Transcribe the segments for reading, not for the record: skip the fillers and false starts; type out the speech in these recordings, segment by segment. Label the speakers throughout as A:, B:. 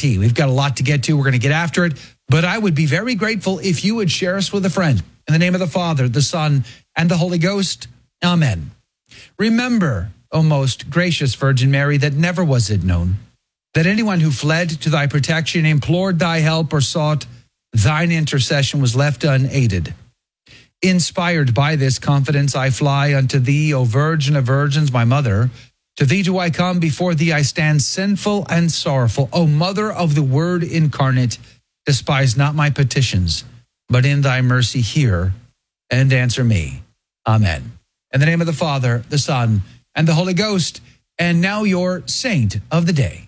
A: tea. We've got a lot to get to. We're going to get after it. But I would be very grateful if you would share us with a friend. In the name of the Father, the Son, and the Holy Ghost. Amen. Remember, O most gracious Virgin Mary, that never was it known that anyone who fled to thy protection, implored thy help, or sought thine intercession was left unaided. Inspired by this confidence, I fly unto thee, O Virgin of Virgins, my mother. To thee do I come, before thee I stand sinful and sorrowful. O Mother of the Word incarnate, despise not my petitions, but in thy mercy hear and answer me. Amen. In the name of the Father, the Son, and the Holy Ghost. And now your saint of the day.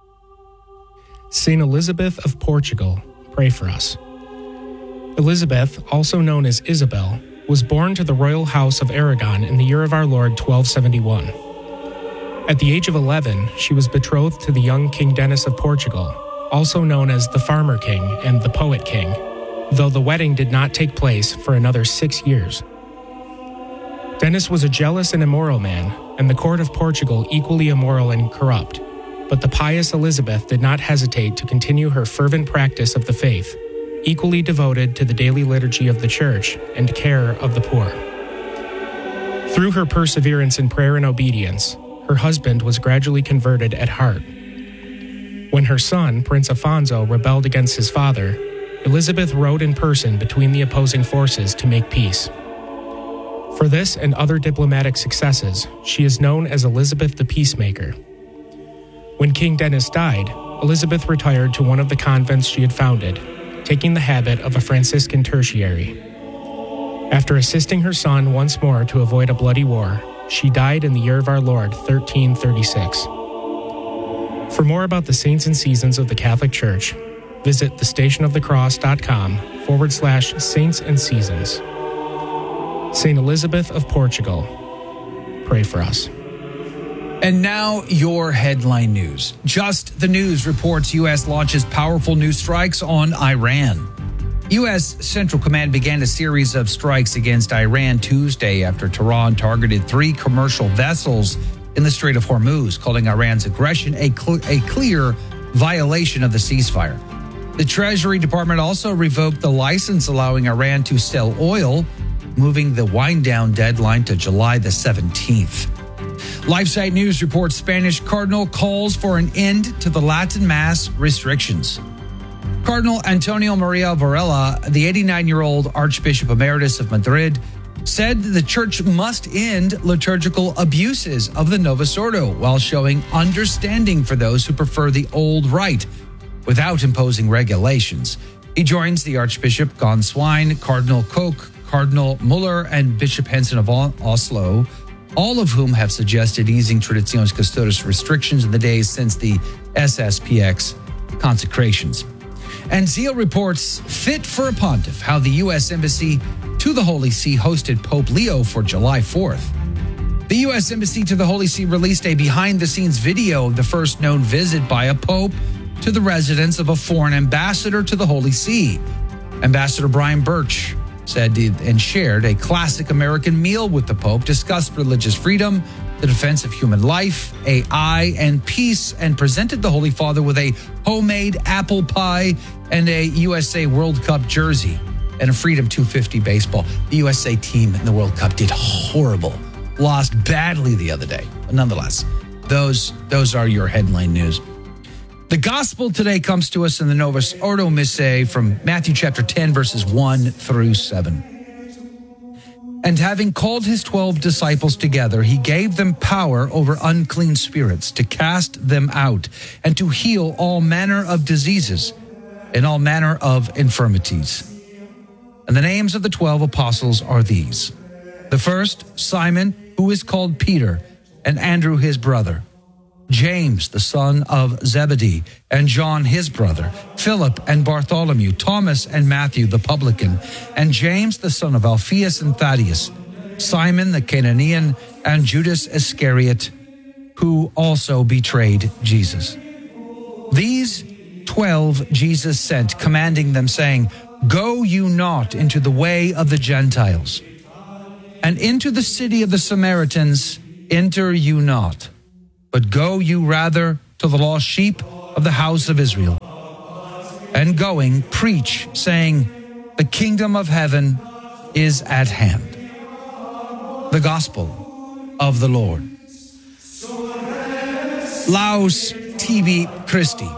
B: Saint Elizabeth of Portugal, pray for us. Elizabeth, also known as Isabel, was born to the royal house of Aragon in the year of our Lord 1271. At the age of 11, she was betrothed to the young King Denis of Portugal, also known as the Farmer King and the Poet King, though the wedding did not take place for another 6 years. Denis was a jealous and immoral man, and the court of Portugal equally immoral and corrupt. But the pious Elizabeth did not hesitate to continue her fervent practice of the faith, equally devoted to the daily liturgy of the Church and care of the poor. Through her perseverance in prayer and obedience, her husband was gradually converted at heart. When her son, Prince Afonso, rebelled against his father, Elizabeth rode in person between the opposing forces to make peace. For this and other diplomatic successes, she is known as Elizabeth the Peacemaker. When King Denis died, Elizabeth retired to one of the convents she had founded, taking the habit of a Franciscan tertiary. After assisting her son once more to avoid a bloody war, she died in the year of our Lord 1336. For more about the saints and seasons of the Catholic Church, visit thestationofthecross.com/saints and seasons. Saint Elizabeth of Portugal, pray for us.
A: And now your headline news. Just the News reports U.S. launches powerful new strikes on Iran. U.S. Central Command began a series of strikes against Iran Tuesday after Tehran targeted 3 commercial vessels in the Strait of Hormuz, calling Iran's aggression a clear violation of the ceasefire. The Treasury Department also revoked the license allowing Iran to sell oil, moving the wind-down deadline to July the 17th. LifeSite News reports Spanish Cardinal calls for an end to the Latin Mass restrictions. Cardinal Antonio Maria Varela, the 89-year-old Archbishop Emeritus of Madrid, said the Church must end liturgical abuses of the Novus Ordo while showing understanding for those who prefer the old rite without imposing regulations. He joins the Archbishop Gonswein, Cardinal Koch, Cardinal Muller, and Bishop Henson of Oslo, all of whom have suggested easing Traditionis Custodes restrictions in the days since the SSPX consecrations. And Zeal reports fit for a pontiff how the U.S. Embassy to the Holy See hosted Pope Leo for July 4th. The U.S. Embassy to the Holy See released a behind-the-scenes video of the first known visit by a pope to the residence of a foreign ambassador to the Holy See. Ambassador Brian Birch said and shared a classic American meal with the Pope, discussed religious freedom, the defense of human life, AI, and peace, and presented the Holy Father with a homemade apple pie and a USA World Cup jersey and a Freedom 250 baseball. The USA team in the World Cup did horrible, lost badly the other day. But nonetheless, those are your headline news. The gospel today comes to us in the Novus Ordo Missae from Matthew chapter 10, verses 1 through 7. And having called his 12 disciples together, he gave them power over unclean spirits to cast them out and to heal all manner of diseases and all manner of infirmities. And the names of the 12 apostles are these. The first, Simon, who is called Peter, and Andrew his brother, James, the son of Zebedee, and John, his brother, Philip and Bartholomew, Thomas and Matthew, the publican, and James, the son of Alphaeus and Thaddeus, Simon the Cananean, and Judas Iscariot, who also betrayed Jesus. These 12 Jesus sent, commanding them, saying, Go you not into the way of the Gentiles, and into the city of the Samaritans enter you not, but go you rather to the lost sheep of the house of Israel. and going, preach, saying, the kingdom of heaven is at hand. The gospel of the Lord. Laus tibi Christi.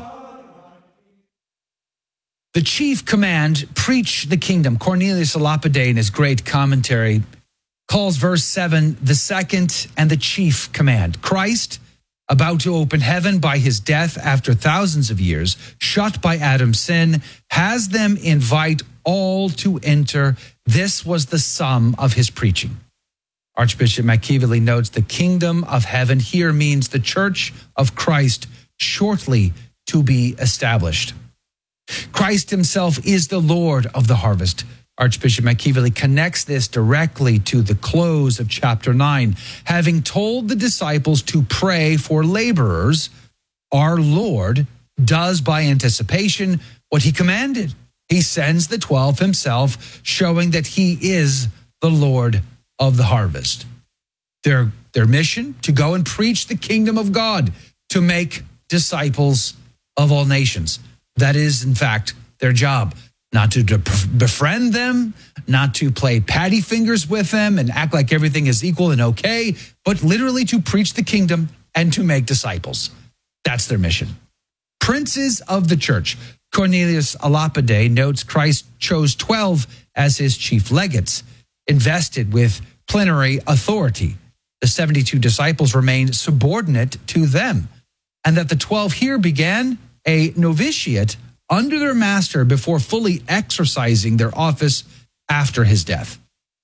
A: The chief command, preach the kingdom. Cornelius a Lapide, in his great commentary, calls verse 7 the second and the chief command. Christ, about to open heaven by his death after thousands of years, shut by Adam's sin, has them invite all to enter. This was the sum of his preaching. Archbishop McKeeverly notes the kingdom of heaven here means the church of Christ shortly to be established. Christ himself is the Lord of the harvest. Archbishop McKeeverly connects this directly to the close of chapter 9. Having told the disciples to pray for laborers, our Lord does by anticipation what he commanded. He sends the 12 himself, showing that he is the Lord of the harvest. Their mission, to go and preach the kingdom of God, to make disciples of all nations. That is, in fact, their job. Not to befriend them, not to play patty fingers with them and act like everything is equal and okay, but literally to preach the kingdom and to make disciples. That's their mission. Princes of the church. Cornelius a Lapide notes Christ chose 12 as his chief legates, invested with plenary authority. The 72 disciples remained subordinate to them, and that the 12 here began a novitiate under their master before fully exercising their office after his death.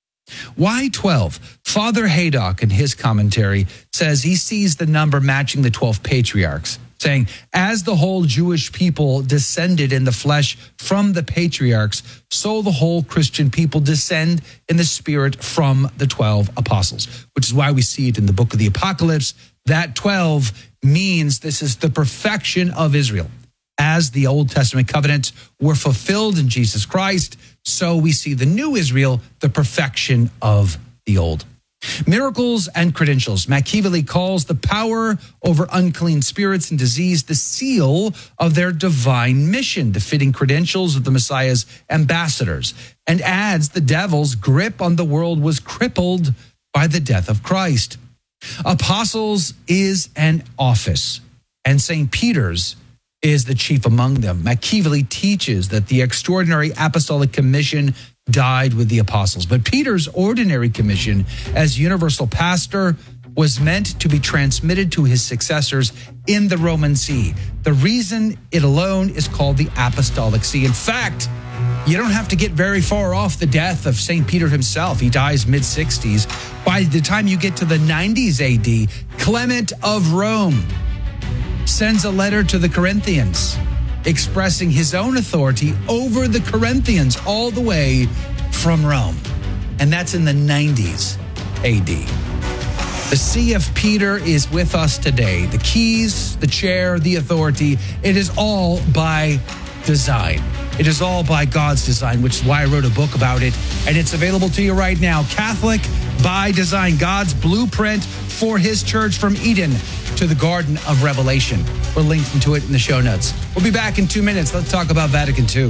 A: Why 12? Father Haydock, in his commentary, says he sees the number matching the 12 patriarchs, saying, as the whole Jewish people descended in the flesh from the patriarchs, so the whole Christian people descend in the spirit from the 12 apostles, which is why we see it in the book of the Apocalypse. That 12 means this is the perfection of Israel. As the Old Testament covenants were fulfilled in Jesus Christ, so we see the new Israel, the perfection of the old. Miracles and credentials. McKeeverly calls the power over unclean spirits and disease the seal of their divine mission, the fitting credentials of the Messiah's ambassadors, and adds the devil's grip on the world was crippled by the death of Christ. Apostles is an office, and St. Peter's is the chief among them. McKeeverly teaches that the extraordinary apostolic commission died with the apostles, but Peter's ordinary commission as universal pastor was meant to be transmitted to his successors in the Roman See. The reason it alone is called the Apostolic See. In fact, you don't have to get very far off the death of St. Peter himself. He dies mid-60s. By the time you get to the 90s AD, Clement of Rome sends a letter to the Corinthians expressing his own authority over the Corinthians all the way from Rome. And that's in the 90s AD. The See of Peter is with us today. The keys, the chair, the authority, it is all by design. It is all by God's design, which is why I wrote a book about it. And it's available to you right now. Catholic by Design, God's blueprint for his church from Eden to the Garden of Revelation. We're linking to it in the show notes. We'll be back in 2 minutes. Let's talk about Vatican II.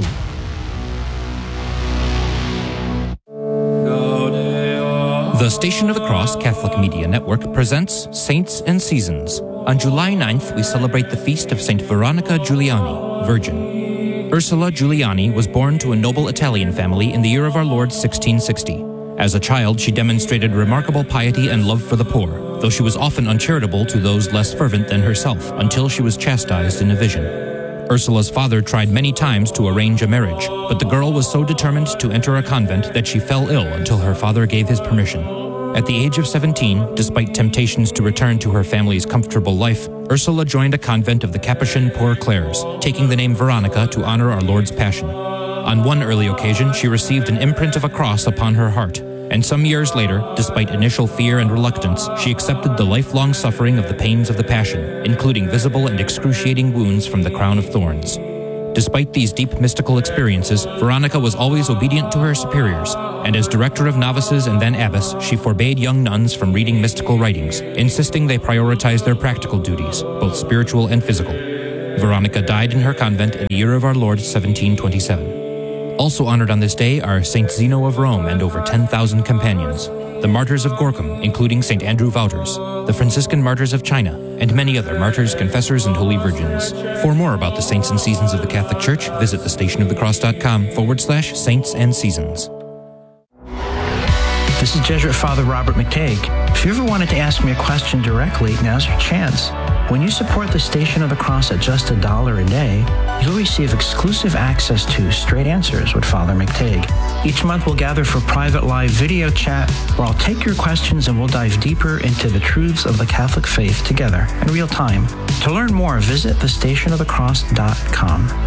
C: The Station of the Cross Catholic Media Network presents Saints and Seasons. On July 9th, we celebrate the feast of Saint Veronica Giuliani, Virgin. Ursula Giuliani was born to a noble Italian family in the year of our Lord 1660. As a child, she demonstrated remarkable piety and love for the poor, though she was often uncharitable to those less fervent than herself, until she was chastised in a vision. Ursula's father tried many times to arrange a marriage, but the girl was so determined to enter a convent that she fell ill until her father gave his permission. At the age of 17, despite temptations to return to her family's comfortable life, Ursula joined a convent of the Capuchin Poor Clares, taking the name Veronica to honor our Lord's Passion. On one early occasion, she received an imprint of a cross upon her heart, and some years later, despite initial fear and reluctance, she accepted the lifelong suffering of the pains of the Passion, including visible and excruciating wounds from the crown of thorns. Despite these deep mystical experiences, Veronica was always obedient to her superiors, and as director of novices and then abbess, she forbade young nuns from reading mystical writings, insisting they prioritize their practical duties, both spiritual and physical. Veronica died in her convent in the year of our Lord 1727. Also honored on this day are Saint Zeno of Rome and over 10,000 companions, the martyrs of Gorkum, including St. Andrew Wouters, the Franciscan martyrs of China, and many other martyrs, confessors, and holy virgins. For more about the saints and seasons of the Catholic Church, visit thestationofthecross.com/saints and seasons.
D: This is Jesuit Father Robert McTague. If you ever wanted to ask me a question directly, now's your chance. When you support the Station of the Cross at just $1 a day, you'll receive exclusive access to Straight Answers with Father McTague. Each month we'll gather for private live video chat where I'll take your questions and we'll dive deeper into the truths of the Catholic faith together in real time. To learn more, visit thestationofthecross.com.